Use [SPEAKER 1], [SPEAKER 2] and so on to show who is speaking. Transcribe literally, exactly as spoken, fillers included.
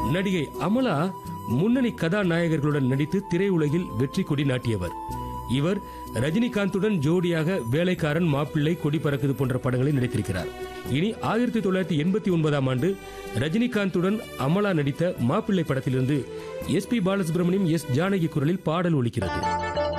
[SPEAKER 1] நடிகை அமலா முன்னணி கதாநாயகர்களுடன் நடித்து திரையுலகில் வெற்றி கொடி நாட்டியவர். இவர் ரஜினிகாந்துடன் ஜோடியாக வேலைக்காரன், மாப்பிள்ளை, கொடி பறக்குது போன்ற படங்களில் நடித்திருக்கிறார். இனி ஆயிரத்தி தொள்ளாயிரத்தி எண்பத்தி ஒன்பதாம் ஆண்டு ரஜினிகாந்துடன் அமலா நடித்த மாப்பிள்ளை படத்திலிருந்து S B Balasubramaniam, S Janaki குரலில் பாடல் ஒலிக்கிறது.